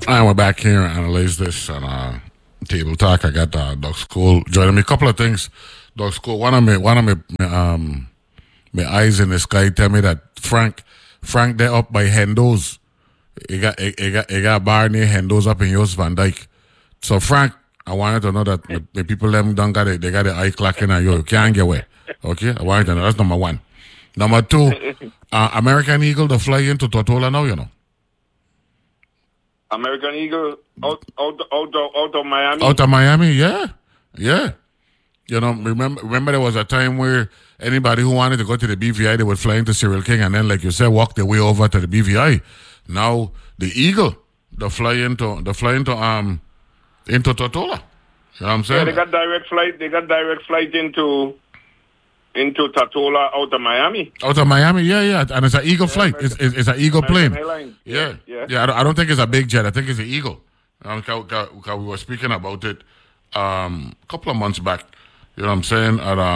And we're back here and analyze this on Table Talk. I got Doug School joining me. A couple of things. Doug School, my eyes in the sky tell me that Frank, they're up by Hendo's. He got a bar near Hendo's up in Joost Van Dyke. So Frank, I wanted to know that the people them don't got it. They got the eye clocking and you can't get away. Okay, I wanted to know. That's number one. Number two, American Eagle to fly into Tortola now. American Eagle out of Miami. Out of Miami, yeah. Remember there was a time where anybody who wanted to go to the BVI, they would fly into Cyril King and then, like you said, walk their way over to the BVI. Now the Eagle, they fly into Tortola. You know what I'm saying? Yeah, they got direct flight into Tortola out of Miami. Out of Miami, yeah, and it's an Eagle flight. It's an Eagle plane. Airlines. Yeah. I don't think it's a big jet. I think it's an Eagle. Cause we were speaking about it a couple of months back. You know what I'm saying?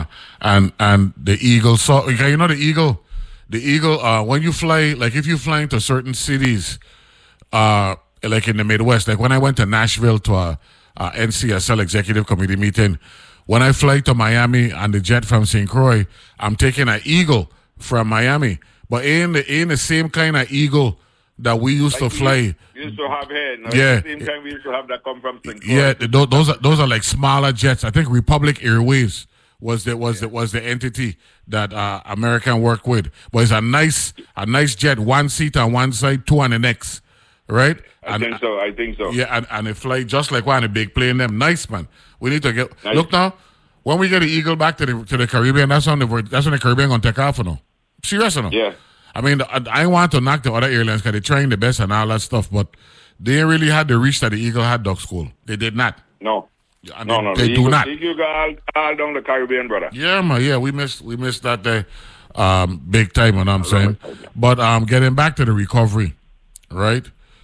And the Eagle. So the Eagle. When you fly, like if you fly into certain cities, like in the Midwest, like when I went to Nashville to a NCSL executive committee meeting. When I fly to Miami on the jet from St. Croix, I'm taking an Eagle from Miami. But ain't the same kind of Eagle that we used to fly. We used to have here. No? Yeah. At the same time we used to have that come from St. Croix. Yeah, those are like smaller jets. I think Republic Airways was the entity that American worked with. But it's a nice jet, one seat on one side, two on the next. Right? I think so. Yeah, and it fly just like one a big plane. Them nice, man. We need to get look now. When we get the Eagle back to the Caribbean, that's when the Caribbean gonna take off, no? Serious, no? Yeah. I mean, I want to knock the other airlines because they're trying the best and all that stuff, but they really had the reach that the Eagle had. Doug School, they did not. No. No. They do not. The Eagle got all down the Caribbean, brother. Yeah, man. Yeah, we missed that day, big time. You know what I'm saying? But getting back to the recovery, right?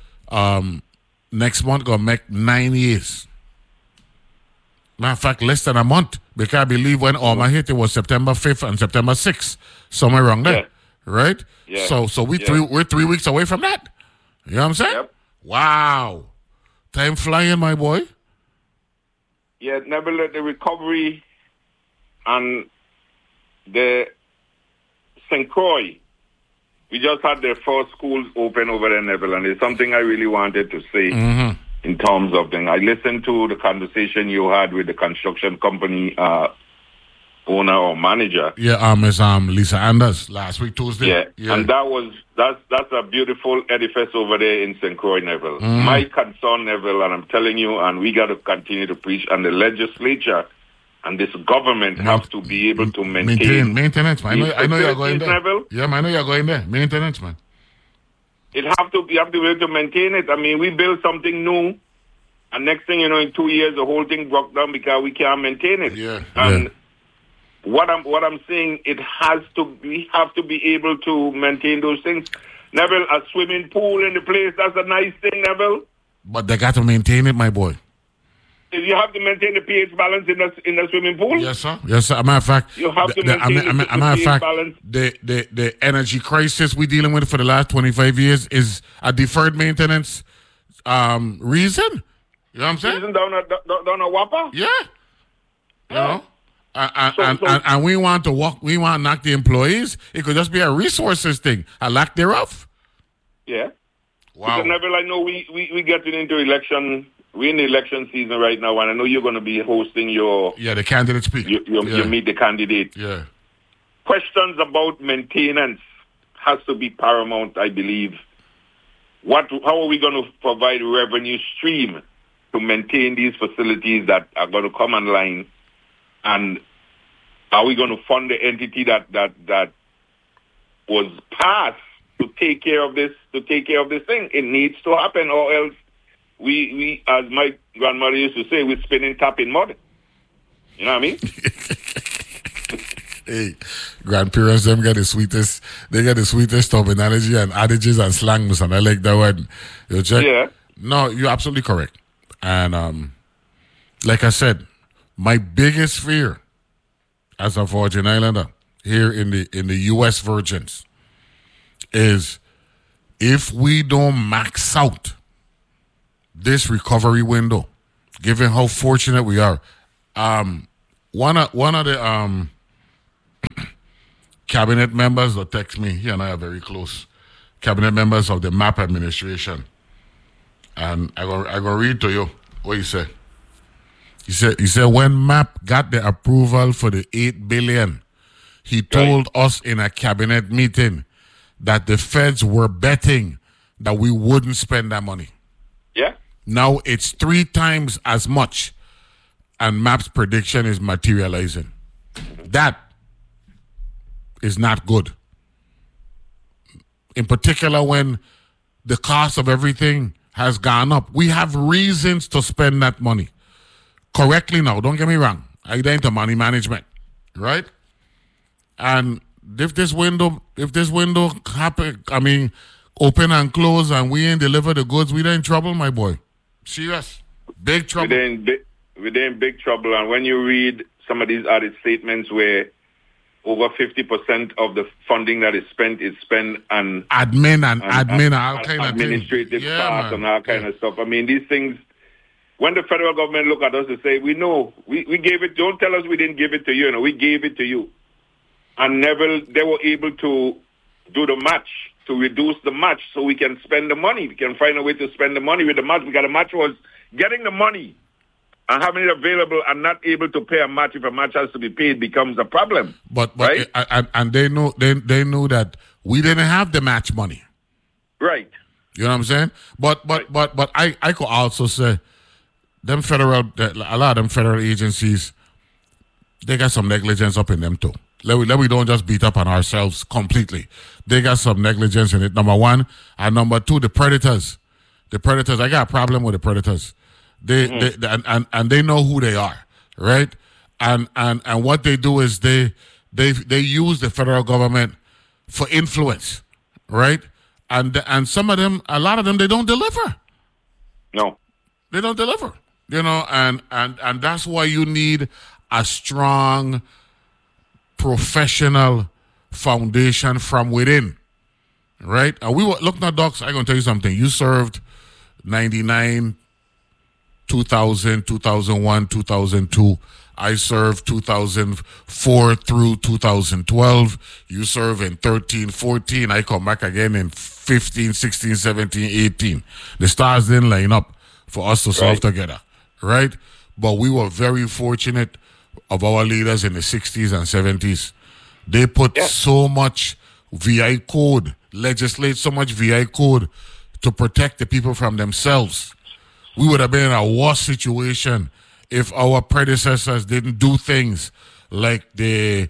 Next month gonna make 9 years. Matter of fact, less than a month. Because I believe when Alma hit, it was September 5th and September 6th. Somewhere around there. Yeah. Right? Yeah. So we're 3 weeks away from that. You know what I'm saying? Yep. Wow. Time flying, my boy. Yeah, Neville, the recovery and the St. Croix. We just had the first schools open over there, Neville, and it's something I really wanted to say in terms of things. I listened to the conversation you had with the construction company owner or manager. Yeah, Miss Lisa Anders last week Tuesday. Yeah. And that's a beautiful edifice over there in St. Croix, Neville. My concern, Neville, and I'm telling you, and we got to continue to preach, and the legislature and this government have to be able to maintain maintenance, man. I know you're going there. Neville. Yeah, man, I know you're going there. Maintenance, man. You have to be able to maintain it. I mean, we build something new, and next thing you know, in 2 years, the whole thing broke down because we can't maintain it. Yeah. And what I'm saying, we have to be able to maintain those things. Neville, a swimming pool in the place, that's a nice thing, Neville. But they got to maintain it, my boy. You have to maintain the pH balance in the swimming pool. Yes, sir. Yes, sir. As a matter of fact, you have to maintain the pH balance. The energy crisis we're dealing with for the last 25 years is a deferred maintenance reason. You know what I'm saying? Reason down a whopper? Yeah. You know? And we want to knock the employees. It could just be a resources thing, a lack thereof. Yeah. Wow. Because Neville, I know we getting into election. We're in the election season right now, and I know you're going to be hosting the candidate speak. You meet the candidate. Yeah. Questions about maintenance has to be paramount, I believe. How are we going to provide revenue stream to maintain these facilities that are going to come online? And are we going to fund the entity that was passed to take care of this thing? It needs to happen, or else we as my grandmother used to say, we're spinning tap in mud. You know what I mean? Hey, grandparents them get the sweetest terminology and adages and slangs, and I like that one. You check? Yeah. No, you're absolutely correct. And like I said, my biggest fear as a Virgin Islander here in the U.S. Virgins is if we don't max out this recovery window, given how fortunate we are. One of the cabinet members that text me, he and I are very close, cabinet members of the MAP administration. And I go read to you what he said. He said when MAP got the approval for the $8 billion, he told us in a cabinet meeting that the feds were betting that we wouldn't spend that money. Yeah. Now it's 3 times as much, and MAP's prediction is materializing. That is not good. In particular, when the cost of everything has gone up, we have reasons to spend that money correctly now. Don't get me wrong. I get into money management, right? And if this window happen, open and close, and we ain't deliver the goods, we in trouble, my boy. Serious, big trouble. We're in big trouble. And when you read some of these audit statements where over 50% of the funding that is spent on admin and all kind of administrative costs and all kind of stuff. I mean, these things. When the federal government look at us and say, we know, we gave it, don't tell us we didn't give it to you, we gave it to you. And they were able to do the match, to reduce the match so we can spend the money. We can find a way to spend the money with the match. The match was getting the money and having it available and not able to pay a match if a match has to be paid becomes a problem. But right? And they knew that we didn't have the match money. Right. You know what I'm saying? But I could also say, a lot of them federal agencies, they got some negligence up in them too. Let we don't just beat up on ourselves completely. They got some negligence in it, number one. And number two, the predators. I got a problem with the predators. They know who they are, right? And what they do is they use the federal government for influence, right? And some of them, a lot of them, they don't deliver. No. They don't deliver. And that's why you need a strong professional foundation from within, right? And we were looking at Docs. I'm gonna tell you something. You served 99, 2000, 2001, 2002. I served 2004 through 2012. You serve in 13, 14. I come back again in 15, 16, 17, 18. The stars didn't line up for us to serve together, right? But we were very fortunate of our leaders in the 60s and 70s. They put so much VI code, legislate so much VI code to protect the people from themselves. We would have been in a worse situation if our predecessors didn't do things like the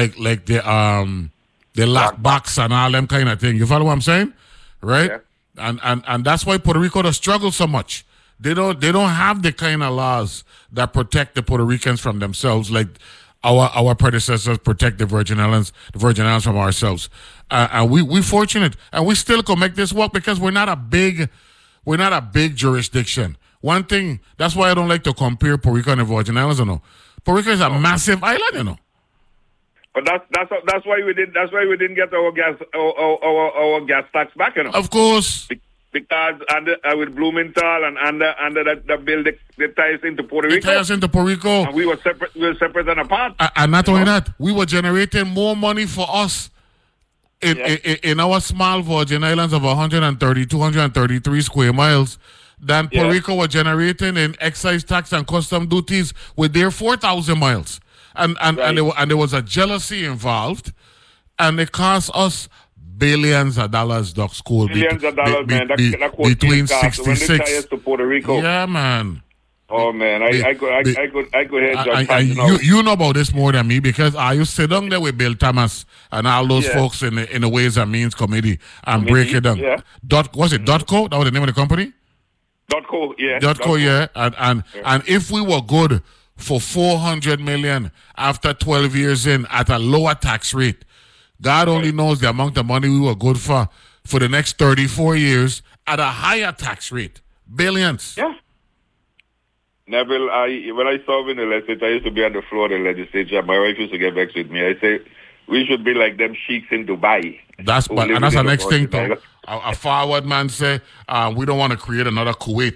lock box and all them kind of thing. You follow what I'm saying? Right? Yeah. And that's why Puerto Rico does struggle so much. They don't have the kind of laws that protect the Puerto Ricans from themselves, like our predecessors protect the Virgin Islands from ourselves. And we fortunate, and we still can make this work because we're not a big jurisdiction. One thing, that's why I don't like to compare Puerto Rico and the Virgin Islands. Puerto Rico is a massive island, But that's why we didn't get our gas tax back, Of course. Because with Blumenthal and under that bill, they tie us into Puerto Rico. They tie us into Puerto Rico. And we were separate and apart. And not only that, we were generating more money for us in our small Virgin Islands of 233 square miles than Puerto Rico were generating in excise tax and custom duties with their 4,000 miles. And there was a jealousy involved, and it cost us billions of dollars, Doc School. Billions of dollars, man. Between 66. When they tie us to Puerto Rico. Yeah, man. Oh man, I go ahead. You know about this more than me because I used to sit down there with Bill Thomas and all those folks in the Ways and Means Committee and break it down. Yeah. Was it .co? That was the name of the company? .co, yeah. .co, yeah. And if we were good for $400 million after 12 years in at a lower tax rate, God only knows the amount of money we were good for the next 34 years at a higher tax rate. Billions. Yeah. Neville, when I saw him in the legislature, I used to be on the floor of the legislature. My wife used to get vexed with me. I say, we should be like them sheiks in Dubai. That's the next thing, though. A forward man say, we don't want to create another Kuwait.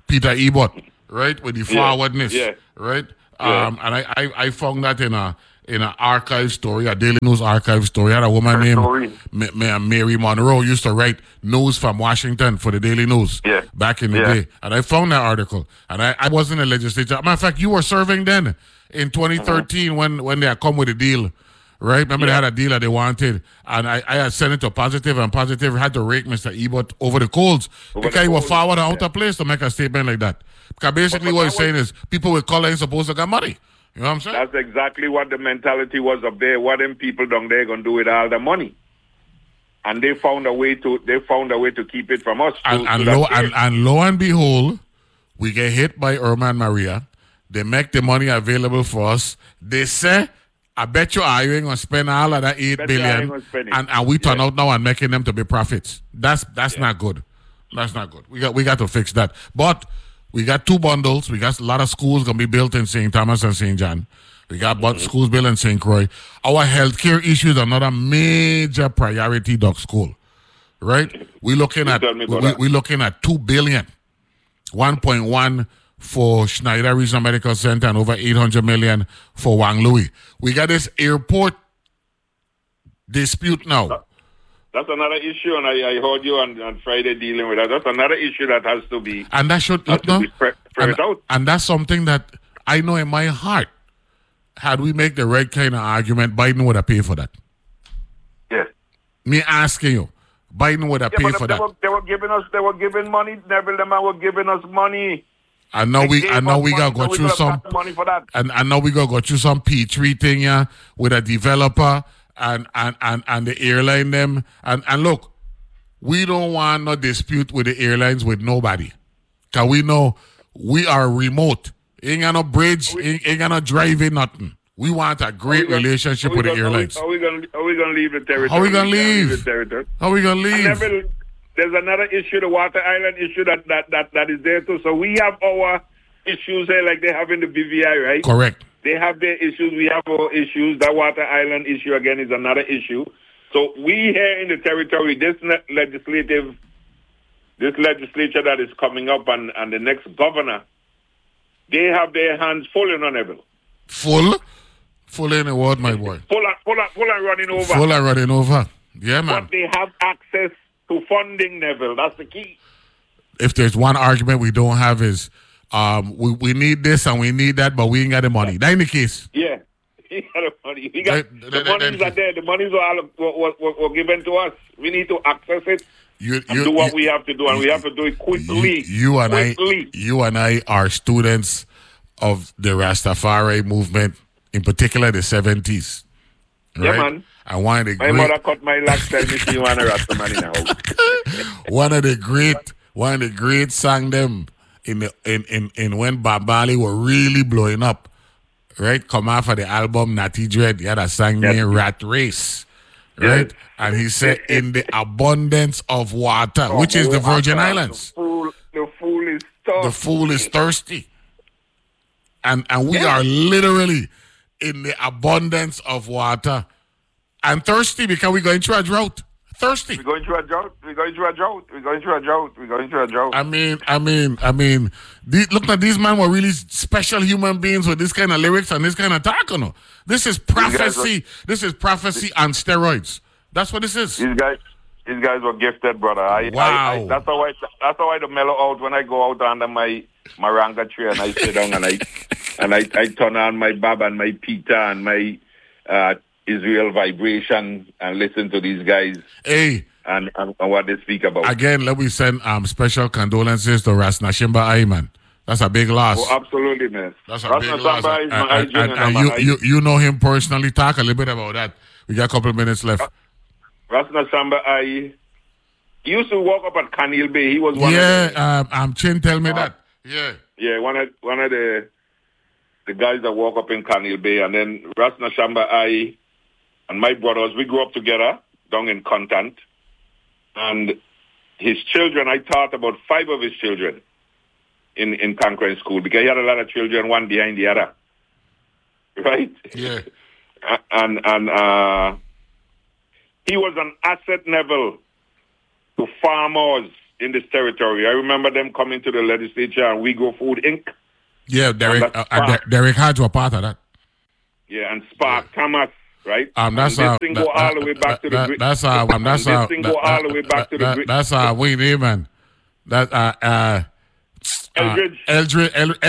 Peter Ebert, right, with the forwardness, right? Yeah. And I found that in an archive story, a Daily News archive story. I had a woman named Mary Monroe used to write news from Washington for the Daily News back in the day. And I found that article. And I wasn't a legislator. Matter of fact, you were serving then in 2013 when they had come with a deal. Right? Remember they had a deal that they wanted, and I had sent it to Positive, and Positive had to rake Mr. Ebert over the coals because he was forward out of place to make a statement like that. Because basically what he's saying is people with color ain't supposed to get money. You know what I'm saying? That's exactly what the mentality was up there. What them people down there gonna do with all the money? And they found a way to keep it from us. And lo and behold, we get hit by Irma and Maria. They make the money available for us. They say, I bet you ain't going to spend all of that $8 billion, and we turn out now and making them to be profits. That's not good. That's not good. We got to fix that. But we got two bundles. We got a lot of schools going to be built in St. Thomas and St. John. We got schools built in St. Croix. Our healthcare issues are another major priority, Doc School. Right? We're looking at $2 billion, 1.1 for Schneider Regional Medical Center and over $800 million for Wang Louis. We got this airport dispute now. That's another issue, and I heard you on Friday dealing with that. That's another issue that has to be ferreted out. And that's something that I know in my heart, had we make the right kind of argument, Biden would have paid for that. Yes. Me asking you, Biden would have paid for that. They were giving money. Neville, the man were giving us money. I know we got go through some money for that. And I know we got go through some P3 thing here with a developer and the airline them and look, we don't want no dispute with the airlines with nobody. Cause we know we are remote. Ain't got no bridge, ain't got no driving, nothing. We want a great relationship with the airlines. How we gonna leave the territory? How we gonna leave? How we gonna leave? There's another issue, the Water Island issue that is there too. So we have our issues here like they have in the BVI, right? Correct. They have their issues, we have our issues. That Water Island issue, again, is another issue. So we here in the territory, this legislature that is coming up and the next governor, they have their hands full in on Neville. Full? Full in a word, my boy. Full and running over. Full and running over. Yeah, man. But they have access to funding, Neville. That's the key. If there's one argument we don't have is we need this and we need that, but we ain't got the money. That ain't the case. Yeah. He got the money. The monies are there. The monies were given to us. We need to access it and do what we have to do, and we have to do it quickly. You and I are students of the Rastafari movement, in particular the 70s. Right? Yeah, man. And my mother cut my locks, tell me she want a Rasta man in her house. One of the great sang them in when Babali were really blowing up. Right? Come out for the album Natty Dread. He had a song named Rat Race. Right? Yes. And he said, in the abundance of water, which is the Virgin Islands. The fool is thirsty. The fool is thirsty. And we are literally in the abundance of water. And thirsty because we're going through a drought. Thirsty. We're going through a drought. I mean, look at these men were really special human beings with this kind of lyrics and this kind of talk. You know? This is prophecy. This is prophecy on steroids. That's what this is. These guys were gifted, brother. Wow. That's how I mellow out when I go out under my maranga tree and I sit down and I turn on my Baba and my Peter and my Israel vibration and listen to these guys. Hey. And what they speak about. Again, let me send special condolences to Ras Nashimba Ayman. That's a big loss. Oh, absolutely, man. That's a big loss. And you know him personally. Talk a little bit about that. We got a couple of minutes left. Ras Nashimba he used to walk up at Canil Bay. He was one of Chin tell me that. Yeah, one of the guys that walk up in Canil Bay. And then Ras Nashimba and my brothers, we grew up together down in Contant. And his children, I taught about 5 of his children in Conquering School because he had a lot of children, one behind the other. Right? Yeah. And he was an asset, Neville, to farmers in this territory. I remember them coming to the legislature and We Grow Food Inc. Yeah, Derek Hodge was part of that. Yeah, and Spark Thomas, right? That's this thing go all the way back to the Wayne Neiman. That Eldridge.